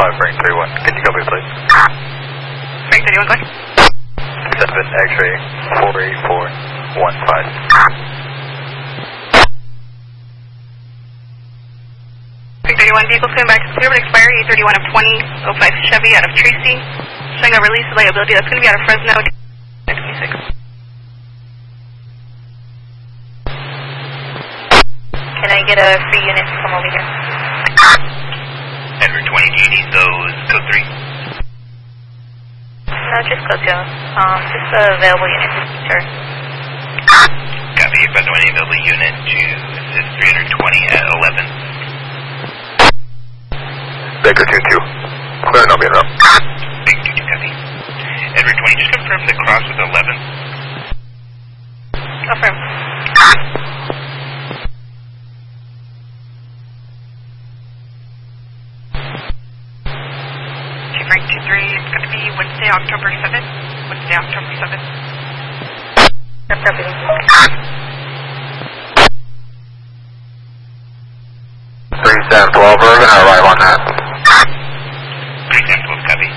Frank 31. Can you copy, please? Frank 31, go ahead. 7 X-ray 48415. Frank 31, vehicles coming back clear with expiry 831 of 2005 Chevy out of Tracy. Showing a release of liability that's going to be out of Fresno 26. Can I get a free unit to come over here? Edward 20, do you need those code 3? No, just code 2. Just the available unit, just sure. Copy, Fresno, any available unit to assist 320 at 11. Baker 2-2. Clear, no being up. Baker 2-2, copy. Edward 20, just confirm the cross with 11. Confirm. Frank 23, it's going to be Wednesday, October 7th. Wednesday, October 7th. That's perfect. 3712, we're going to arrive on that. 3712, copy.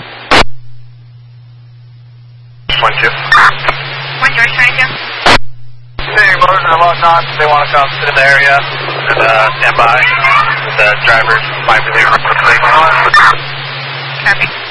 1-2. 1 George, trying to Hey, motors and whatnot, they want to come sit in the area and stand by with the drivers, might be leaving quickly. Copy.